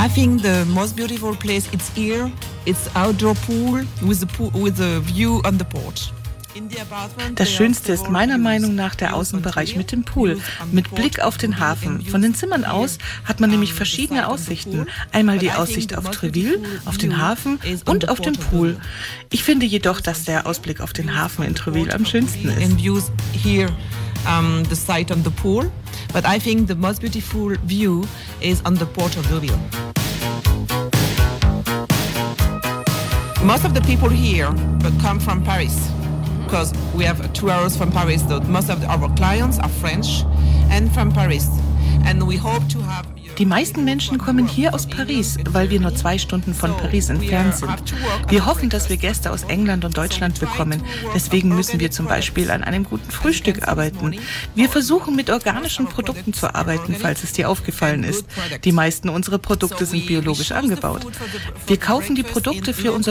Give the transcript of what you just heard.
I think the most beautiful place it's here. It's outdoor pool with the view on the porch. Das Schönste ist meiner Meinung nach der Außenbereich mit dem Pool, mit Blick auf den Hafen. Von den Zimmern aus hat man nämlich verschiedene Aussichten. Einmal die Aussicht auf Trevill, auf den Hafen und auf den Pool. Ich finde jedoch, dass der Ausblick auf den Hafen in Trevill am schönsten ist. The sight on the pool, but I think the most beautiful view is on the port of Deauville. Most of the people here come from Paris. Because we have 2 hours from Paris. Most of our clients are French and from Paris. And we hope to have... Die meisten Menschen kommen hier aus Paris, weil wir nur 2 Stunden von Paris entfernt sind. Wir hoffen, dass wir Gäste aus England und Deutschland bekommen. Deswegen müssen wir zum Beispiel an einem guten Frühstück arbeiten. Wir versuchen mit organischen Produkten zu arbeiten, falls es dir aufgefallen ist. Die meisten unserer Produkte sind biologisch angebaut. Wir kaufen die Produkte für unser